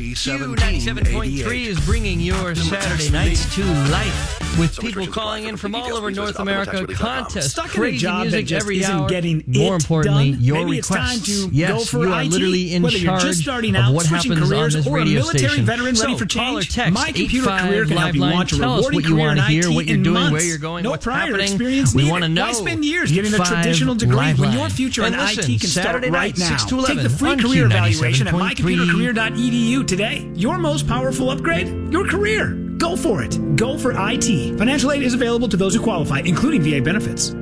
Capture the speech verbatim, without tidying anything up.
three, seventeen ninety-seven point three eighty-eight. is bringing your Saturday nights to life with people calling in from all over North America. Contests, Stuck in a crazy job that music just every isn't hour. getting More it importantly, done? your Maybe it's time requests. to Yes, go for you are I T, literally in whether you're charge just starting of out, what switching happens on careers, this or a radio military station. veteran so ready for call or change. text My Computer eight Career five can help you Liveline. launch a Tell us rewarding what you career want in to hear, I T what you're in doing, months. where you're going, No what's prior happening. experience We needed. want to know. Why spend years getting a Five traditional degree when your Liveline. future in And I T listen, can start Saturday right night, now? six to Take eleven the free on career Q evaluation at ninety-seven my point computer three. career dot e d u today. Your most powerful upgrade? Your career. Go for it. Go for I T. Financial aid is available to those who qualify, including V A benefits.